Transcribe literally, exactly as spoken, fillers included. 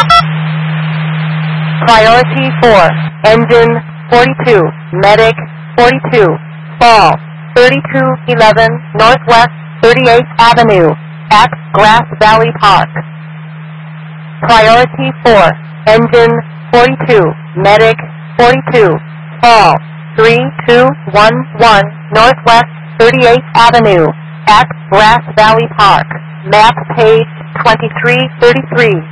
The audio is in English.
Priority four, engine forty-two, medic forty-two, fall thirty-two eleven Northwest thirty-eighth Avenue at Grass Valley Park. Priority four, engine forty-two, medic forty-two, fall three two one one Northwest thirty-eighth Avenue at Grass Valley Park. Map page twenty-three thirty-three.